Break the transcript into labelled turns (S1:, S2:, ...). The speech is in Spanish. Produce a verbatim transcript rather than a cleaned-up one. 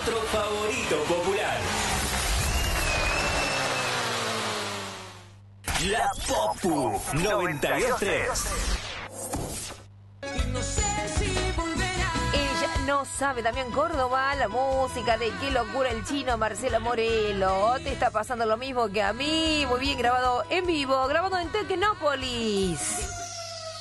S1: otro favorito popular. La Popu noventa y dos tres.
S2: Ella no sabe, Damián Córdoba, la música de Qué locura el chino, Marcelo Morelo. Te está pasando lo mismo que a mí. Muy bien, grabado en vivo, grabado en Tecnópolis.